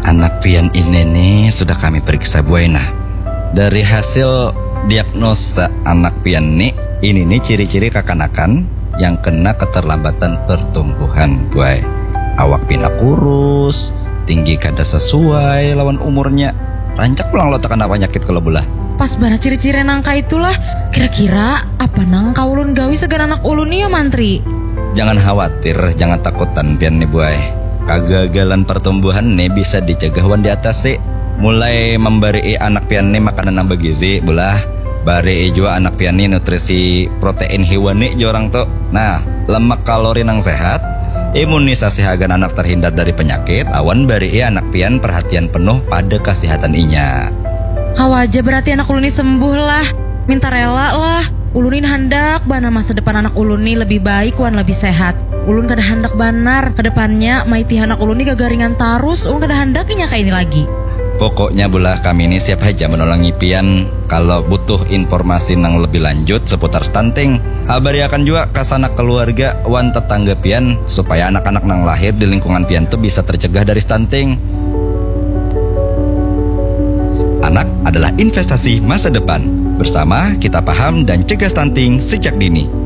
Anak pian ini nih sudah kami periksa Buena. Dari hasil diagnosa anak pian ini nih ciri-ciri kekanakan yang kena keterlambatan pertumbuhan Buai. Awak pina kurus, tinggi kada sesuai lawan umurnya. Rancak pulang lo tekan penyakit kalau belah. Pas banget ciri-ciri nangka itulah. Kira-kira apa nang kaulun gawi segan anak ulun nih ya mantri? Jangan khawatir, jangan takutan pian nih Buai. Kegagalan pertumbuhan nih bisa dicegah wan di atas sih. Mulai memberi anak pian nih makanan nambah gizi belah. Bari juga anak pian nih nutrisi protein hewani jorang tuh. Nah, lemak kalori nang sehat, imunisasi agar anak terhindar dari penyakit. Awan bari anak pian perhatian penuh pada kesehatan inya. Kawaja berarti anak ulun ini sembuh lah. Minta rela lah. Ulunin hendak bana masa depan anak ulun ini lebih baik wan lebih sehat. Ulun kada hendak banar kedepannya maiti anak ulun ini gagaringan tarus. Ulun kada hendakinya kayak ini lagi. Pokoknya belah kami ini siap aja menolongi pian kalau butuh informasi yang lebih lanjut seputar stunting. Abariakan juga ke sanak keluarga wan tetangga pian supaya anak-anak nang lahir di lingkungan pian tuh bisa tercegah dari stunting. Anak adalah investasi masa depan. Bersama kita paham dan cegah stunting sejak dini.